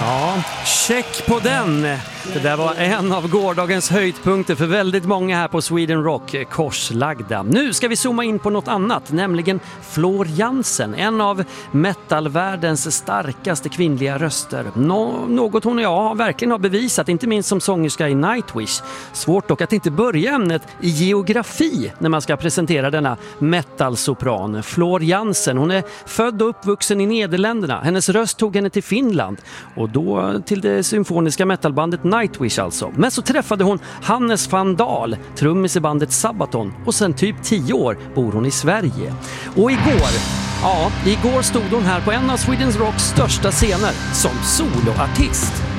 Ja, check på den. Det där var en av gårdagens höjdpunkter för väldigt många här på Sweden Rock, korslagda. Nu ska vi zooma in på något annat, nämligen Floor Jansen, en av metalvärldens starkaste kvinnliga röster. Något hon och jag verkligen har bevisat, inte minst som sångerska i Nightwish. Svårt dock att inte börja ämnet i geografi när man ska presentera denna metalsopran. Floor Jansen, hon är född och uppvuxen i Nederländerna. Hennes röst tog henne till Finland och då till det symfoniska metalbandet Nightwish alltså. Men så träffade hon Hannes van Dahl, trummis i bandet Sabaton, och sen typ 10 år bor hon i Sverige. Och igår stod hon här på en av Sweden Rocks största scener som soloartist.